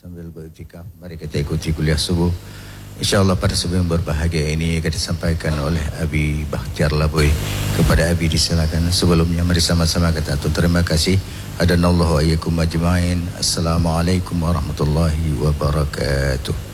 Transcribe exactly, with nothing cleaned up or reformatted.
sambil beriktikaf. Mari kita ikuti kuliah subuh. InsyaAllah pada sebelum berbahagia ini akan disampaikan oleh Abi Bakhtiar Laboy. Kepada Abi disilakan. Sebelumnya mari sama-sama kata terima kasih. Adanallahu ayyakum ajma'in. Assalamualaikum warahmatullahi wabarakatuh.